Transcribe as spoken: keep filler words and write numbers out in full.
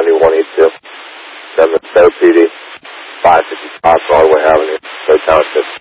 seventy-one E two. seven Stowe P D, five fifty-five Broadway Avenue, Stowe Township.